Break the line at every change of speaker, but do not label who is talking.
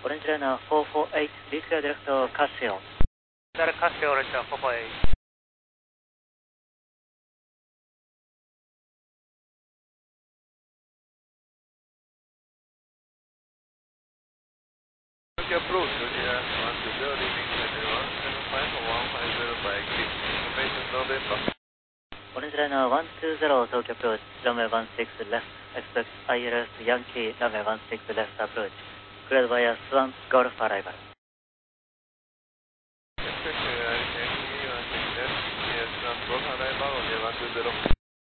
Orange Liner 448, declare direct Casio.
Direct Casio, Orange 448.
Tokyo approach, Roger 120, leaving Terminal 175 by Greek. Information November.
Orange Liner 120, Tokyo approach, runway 16 left, expect ILS Yankee, runway 16 left approach. Cleared via Swan Golf arrival.
Expect